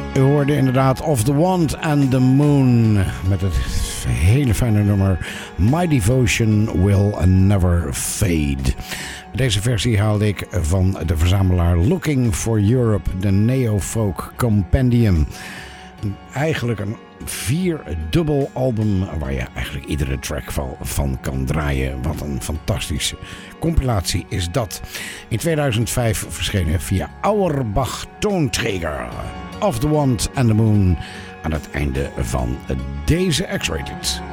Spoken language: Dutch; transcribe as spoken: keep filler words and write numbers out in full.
U hoorde inderdaad Of the Wand and the Moon met het hele fijne nummer My Devotion Will Never Fade. Deze versie haalde ik van de verzamelaar Looking for Europe, de Neofolk Compendium. Eigenlijk een vierdubbel album waar je eigenlijk iedere track van kan draaien. Wat een fantastische compilatie is dat. In tweeduizend vijf verschenen via Auerbach Tonträger. Of the Wand and the Moon aan het einde van deze X-Rated.